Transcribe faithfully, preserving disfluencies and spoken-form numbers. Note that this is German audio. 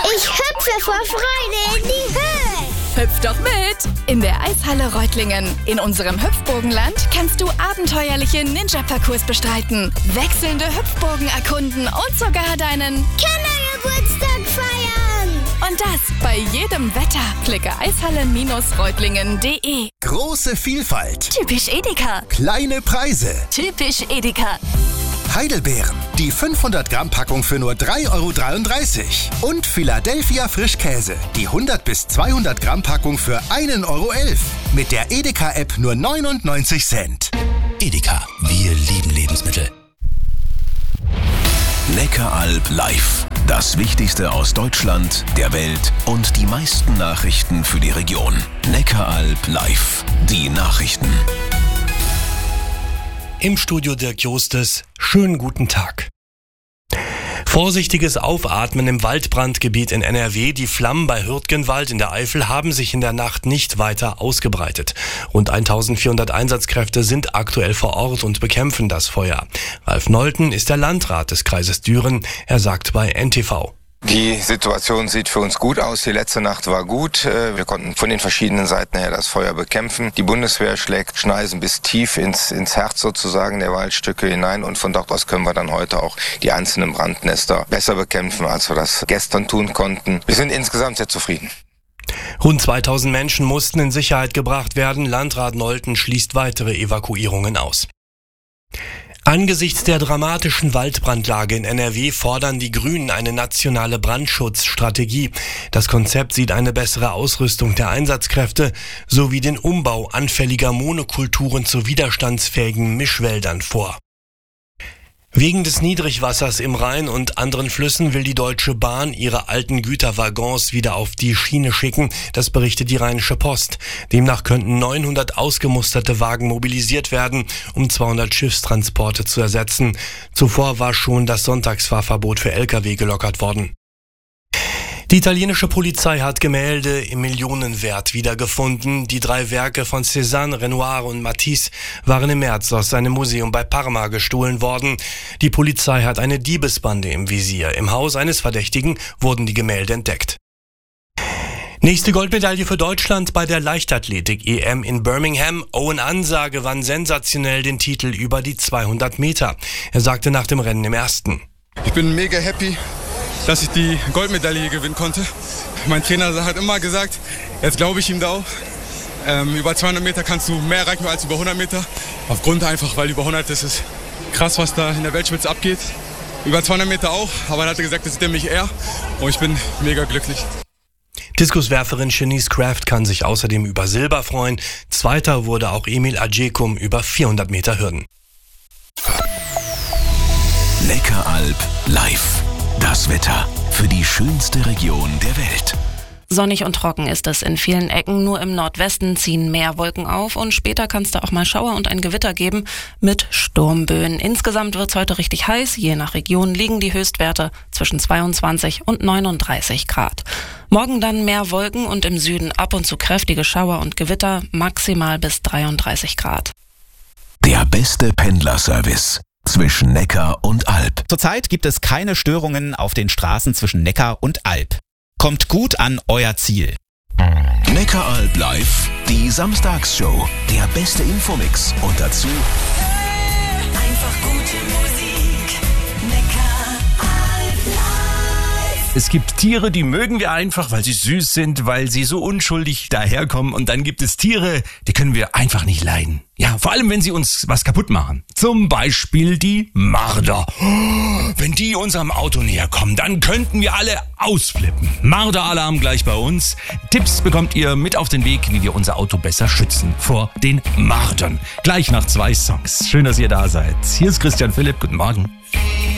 Ich hüpfe vor Freude in die Höhe. Hüpf doch mit! In der Eishalle Reutlingen. In unserem Hüpfburgenland kannst du abenteuerliche Ninja-Parcours bestreiten, wechselnde Hüpfburgen erkunden und sogar deinen Kindergeburtstag feiern. Und das bei jedem Wetter. Klicke eishalle Reutlingen punkt de. Große Vielfalt. Typisch Edeka. Kleine Preise. Typisch Edeka. Heidelbeeren. Die fünfhundert Gramm Packung für nur drei Euro dreiunddreißig. Und Philadelphia Frischkäse. Die hundert bis zweihundert Gramm Packung für ein Euro elf. Mit der Edeka-App nur neunundneunzig Cent. Edeka. Wir lieben Lebensmittel. Neckaralb live. Das Wichtigste aus Deutschland, der Welt und die meisten Nachrichten für die Region. Neckaralb live. Die Nachrichten. Im Studio Dirk Jostes. Schönen guten Tag. Vorsichtiges Aufatmen im Waldbrandgebiet in N R W. Die Flammen bei Hürtgenwald in der Eifel haben sich in der Nacht nicht weiter ausgebreitet. Rund eintausendvierhundert Einsatzkräfte sind aktuell vor Ort und bekämpfen das Feuer. Ralf Nolten ist der Landrat des Kreises Düren. Er sagt bei N T V. Die Situation sieht für uns gut aus. Die letzte Nacht war gut. Wir konnten von den verschiedenen Seiten her das Feuer bekämpfen. Die Bundeswehr schlägt Schneisen bis tief ins, ins Herz sozusagen der Waldstücke hinein. Und von dort aus können wir dann heute auch die einzelnen Brandnester besser bekämpfen, als wir das gestern tun konnten. Wir sind insgesamt sehr zufrieden. Rund zweitausend Menschen mussten in Sicherheit gebracht werden. Landrat Nolten schließt weitere Evakuierungen aus. Angesichts der dramatischen Waldbrandlage in N R W fordern die Grünen eine nationale Brandschutzstrategie. Das Konzept sieht eine bessere Ausrüstung der Einsatzkräfte sowie den Umbau anfälliger Monokulturen zu widerstandsfähigen Mischwäldern vor. Wegen des Niedrigwassers im Rhein und anderen Flüssen will die Deutsche Bahn ihre alten Güterwaggons wieder auf die Schiene schicken. Das berichtet die Rheinische Post. Demnach könnten neunhundert ausgemusterte Wagen mobilisiert werden, um zweihundert Schiffstransporte zu ersetzen. Zuvor war schon das Sonntagsfahrverbot für L K W gelockert worden. Die italienische Polizei hat Gemälde im Millionenwert wiedergefunden. Die drei Werke von Cézanne, Renoir und Matisse waren im März aus seinem Museum bei Parma gestohlen worden. Die Polizei hat eine Diebesbande im Visier. Im Haus eines Verdächtigen wurden die Gemälde entdeckt. Nächste Goldmedaille für Deutschland bei der Leichtathletik-E M in Birmingham. Owen Ansa gewann sensationell den Titel über die zweihundert Meter. Er sagte nach dem Rennen im ersten: Ich bin mega happy, dass ich die Goldmedaille hier gewinnen konnte. Mein Trainer hat immer gesagt, jetzt glaube ich ihm da auch. Ähm, über zweihundert Meter kannst du mehr erreichen als über hundert Meter. Aufgrund einfach, weil über hundert ist es krass, was da in der Weltspitze abgeht. Über zweihundert Meter auch, aber er hat gesagt, das ist nämlich er. Und ich bin mega glücklich. Diskuswerferin Shanice Kraft kann sich außerdem über Silber freuen. Zweiter wurde auch Emil Adjekum über vierhundert Meter Hürden. Neckaralb live. Das Wetter für die schönste Region der Welt. Sonnig und trocken ist es in vielen Ecken. Nur im Nordwesten ziehen mehr Wolken auf und später kann es da auch mal Schauer und ein Gewitter geben mit Sturmböen. Insgesamt wird es heute richtig heiß. Je nach Region liegen die Höchstwerte zwischen zweiundzwanzig und neununddreißig Grad. Morgen dann mehr Wolken und im Süden ab und zu kräftige Schauer und Gewitter, maximal bis dreiunddreißig Grad. Der beste Pendlerservice zwischen Neckar und Alb. Zurzeit gibt es keine Störungen auf den Straßen zwischen Neckar und Alb. Kommt gut an euer Ziel. Neckaralb live, die Samstagsshow. Der beste Infomix und dazu einfach gute Musik. Neckaralb live. Es gibt Tiere, die mögen wir einfach, weil sie süß sind, weil sie so unschuldig daherkommen. Und dann gibt es Tiere, die können wir einfach nicht leiden. Ja, vor allem, wenn sie uns was kaputt machen. Zum Beispiel die Marder. Wenn die unserem Auto näher kommen, dann könnten wir alle ausflippen. Marder-Alarm gleich bei uns. Tipps bekommt ihr mit auf den Weg, wie wir unser Auto besser schützen vor den Mardern. Gleich nach zwei Songs. Schön, dass ihr da seid. Hier ist Christian Philipp. Guten Morgen.